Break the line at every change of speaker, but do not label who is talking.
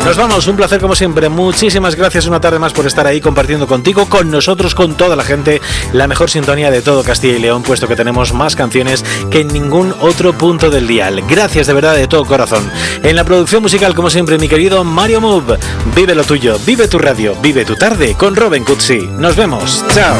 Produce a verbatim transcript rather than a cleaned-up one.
Nos vamos, un placer como siempre. Muchísimas gracias una tarde más por estar ahí compartiendo contigo, con nosotros, con toda la gente, la mejor sintonía de todo Castilla y León, puesto que tenemos más canciones que en ningún otro punto del dial. Gracias de verdad de todo corazón. En la producción musical, como siempre, mi querido Mario Move. Vive lo tuyo, vive tu radio, vive tu tarde con Robin Cutsi. Nos vemos. Chao.